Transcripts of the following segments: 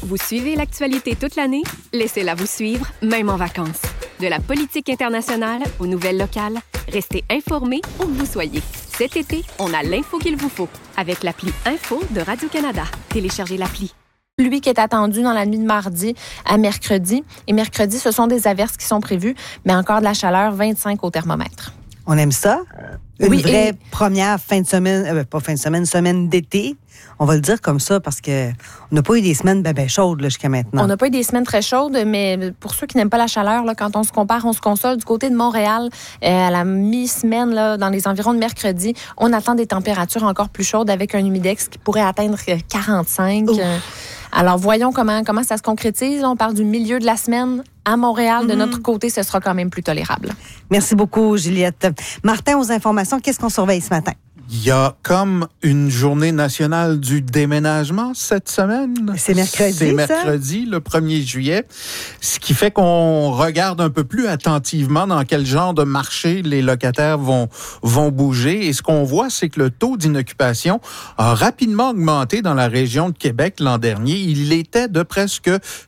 Vous suivez l'actualité toute l'année? Laissez-la vous suivre, même en vacances. De la politique internationale aux nouvelles locales, restez informés où que vous soyez. Cet été, on a l'info qu'il vous faut avec l'appli Info de Radio-Canada. Téléchargez l'appli. Pluie qui est attendue dans la nuit de mardi à mercredi. Et mercredi, ce sont des averses qui sont prévues, mais encore de la chaleur, 25 au thermomètre. On aime ça. Une vraie première semaine d'été. On va le dire comme ça parce qu'on n'a pas eu des semaines ben chaudes là, jusqu'à maintenant. On n'a pas eu des semaines très chaudes, mais pour ceux qui n'aiment pas la chaleur, là, quand on se compare, on se console. Du côté de Montréal, à la mi-semaine, là, dans les environs de mercredi, on attend des températures encore plus chaudes avec un humidex qui pourrait atteindre 45. Alors, voyons comment ça se concrétise. On parle du milieu de la semaine à Montréal. De notre côté, ce sera quand même plus tolérable. Merci beaucoup, Juliette. Martin, aux informations, qu'est-ce qu'on surveille ce matin? Il y a comme une journée nationale du déménagement cette semaine. C'est mercredi, C'est mercredi, le 1er juillet. Ce qui fait qu'on regarde un peu plus attentivement dans quel genre de marché les locataires vont bouger. Et ce qu'on voit, c'est que le taux d'inoccupation a rapidement augmenté dans la région de Québec l'an dernier. Il était de presque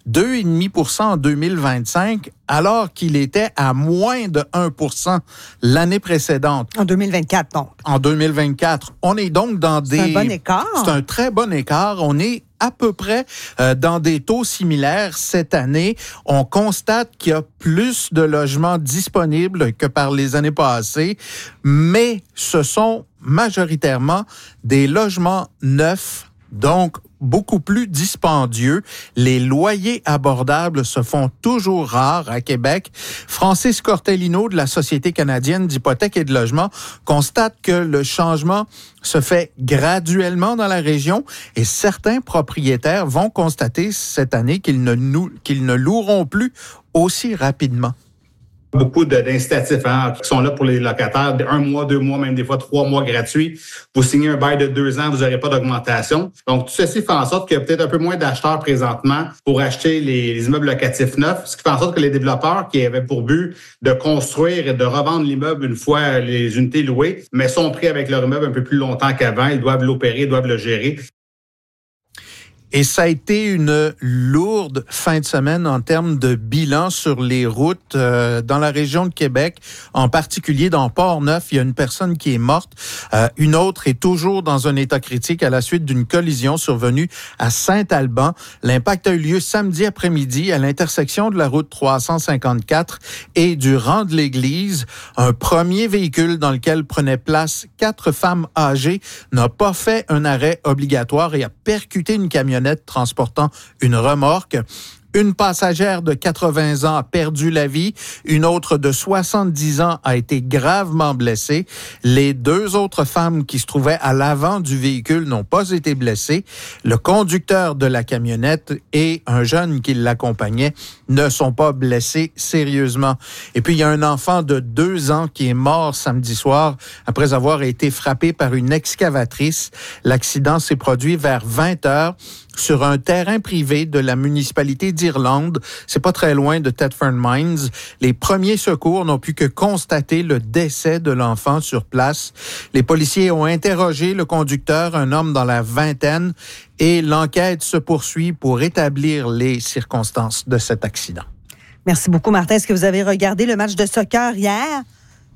2,5% en 2025, alors qu'il était à moins de 1% l'année précédente. En 2024, donc. En 2024. On est donc dans des... C'est un bon écart. C'est un très bon écart. On est à peu près dans des taux similaires cette année. On constate qu'il y a plus de logements disponibles que par les années passées, mais ce sont majoritairement des logements neufs, donc beaucoup plus dispendieux. Les loyers abordables se font toujours rares à Québec. Francis Cortellino de la Société canadienne d'hypothèques et de logement constate que le changement se fait graduellement dans la région et certains propriétaires vont constater cette année qu'ils ne loueront plus aussi rapidement. Beaucoup d'incitatifs qui sont là pour les locataires, 1 mois, 2 mois, même des fois 3 mois gratuits. Vous signez un bail de 2 ans, vous n'aurez pas d'augmentation. Donc, tout ceci fait en sorte qu'il y a peut-être un peu moins d'acheteurs présentement pour acheter les immeubles locatifs neufs, ce qui fait en sorte que les développeurs qui avaient pour but de construire et de revendre l'immeuble une fois les unités louées, mais sont pris avec leur immeuble un peu plus longtemps qu'avant. Ils doivent l'opérer, ils doivent le gérer. Et ça a été une lourde fin de semaine en termes de bilan sur les routes dans la région de Québec, en particulier dans Port-Neuf. Il y a une personne qui est morte. Une autre est toujours dans un état critique à la suite d'une collision survenue à Saint-Alban. L'impact a eu lieu samedi après-midi à l'intersection de la route 354 et du rang de l'église. Un premier véhicule dans lequel prenaient place 4 femmes âgées n'a pas fait un arrêt obligatoire et a percuté une camionnette transportant une remorque. Une passagère de 80 ans a perdu la vie. Une autre de 70 ans a été gravement blessée. Les 2 autres femmes qui se trouvaient à l'avant du véhicule n'ont pas été blessées. Le conducteur de la camionnette et un jeune qui l'accompagnait ne sont pas blessés sérieusement. Et puis, il y a un enfant de 2 ans qui est mort samedi soir après avoir été frappé par une excavatrice. L'accident s'est produit vers 20 heures sur un terrain privé de la municipalité d'Irlande. C'est pas très loin de Thetford Mines. Les premiers secours n'ont pu que constater le décès de l'enfant sur place. Les policiers ont interrogé le conducteur, un homme dans la vingtaine, et l'enquête se poursuit pour établir les circonstances de cet accident. Merci beaucoup, Martin. Est-ce que vous avez regardé le match de soccer hier?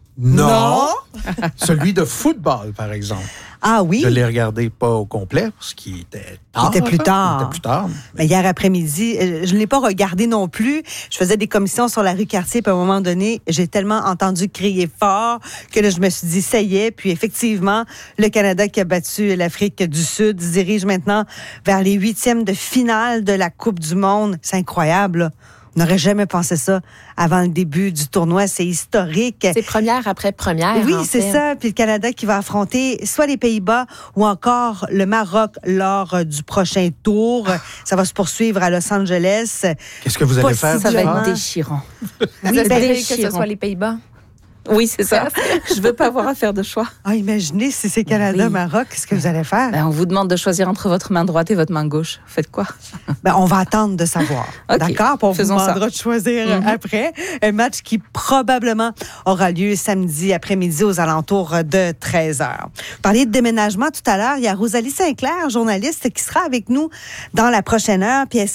Non. Celui de football, par exemple. Ah oui? Je ne l'ai regardé pas au complet, parce qu'il était tard. Il était plus tard. Mais hier après-midi, je ne l'ai pas regardé non plus. Je faisais des commissions sur la rue Cartier, puis à un moment donné, j'ai tellement entendu crier fort que là, je me suis dit, ça y est. Puis effectivement, le Canada qui a battu l'Afrique du Sud se dirige maintenant vers les 8e de finale de la Coupe du Monde. C'est incroyable, là. On n'aurait jamais pensé ça avant le début du tournoi. C'est historique. C'est première après première. Oui, c'est ça. Puis le Canada qui va affronter soit les Pays-Bas ou encore le Maroc lors du prochain tour. Ça va se poursuivre à Los Angeles. Qu'est-ce que vous allez faire? Ça va être déchirant. Vous espérez que ce soit les Pays-Bas? Oui, c'est ça. Je veux pas avoir à faire de choix. Ah, imaginez si c'est Canada-Maroc, qu'est-ce que vous allez faire? On vous demande de choisir entre votre main droite et votre main gauche. Faites quoi? On va attendre de savoir. Okay, d'accord? Puis on vous demandera de choisir après. Un match qui probablement aura lieu samedi après-midi aux alentours de 13h. Vous parliez de déménagement tout à l'heure. Il y a Rosalie Sinclair, journaliste, qui sera avec nous dans la prochaine heure. Puis elle